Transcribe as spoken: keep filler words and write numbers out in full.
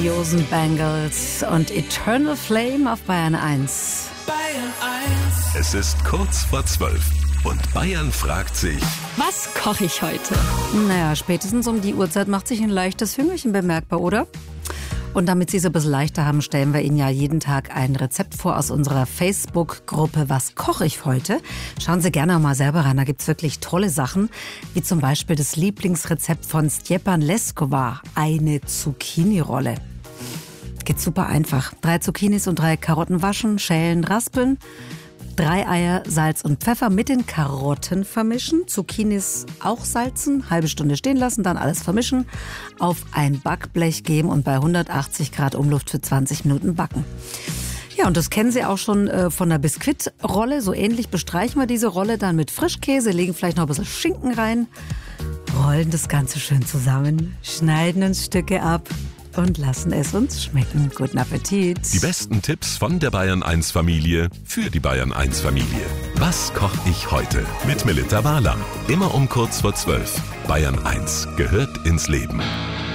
grandiosen Bangles und Eternal Flame auf Bayern eins. Bayern eins. Es ist kurz vor zwölf und Bayern fragt sich: Was koche ich heute? Naja, spätestens um die Uhrzeit macht sich ein leichtes Hüngerchen bemerkbar, oder? Und damit Sie es ein bisschen leichter haben, stellen wir Ihnen ja jeden Tag ein Rezept vor aus unserer Facebook-Gruppe Was koche ich heute? Schauen Sie gerne auch mal selber rein, da gibt's wirklich tolle Sachen, wie zum Beispiel das Lieblingsrezept von Stjepan Leskovar, eine Zucchini-Rolle. Geht super einfach. Drei Zucchinis und drei Karotten waschen, schälen, raspeln. Drei Eier, Salz und Pfeffer mit den Karotten vermischen. Zucchinis auch salzen, halbe Stunde stehen lassen, dann alles vermischen. Auf ein Backblech geben und bei hundertachtzig Grad Umluft für zwanzig Minuten backen. Ja, und das kennen Sie auch schon äh, von der Biskuitrolle. So ähnlich bestreichen wir diese Rolle dann mit Frischkäse, legen vielleicht noch ein bisschen Schinken rein, rollen das Ganze schön zusammen, schneiden uns Stücke ab und lassen es uns schmecken. Guten Appetit. Die besten Tipps von der Bayern eins Familie für die Bayern eins Familie. Was koche ich heute? Mit Melitta Walam. Immer um kurz vor zwölf. Bayern eins gehört ins Leben.